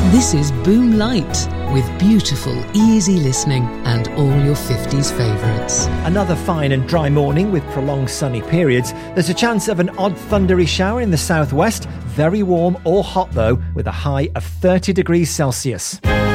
This is Boom Light, with beautiful, easy listening and all your 50s favourites. Another fine and dry morning with prolonged sunny periods. There's a chance of an odd thundery shower in the southwest. Very warm or hot though, with a high of 30 degrees Celsius.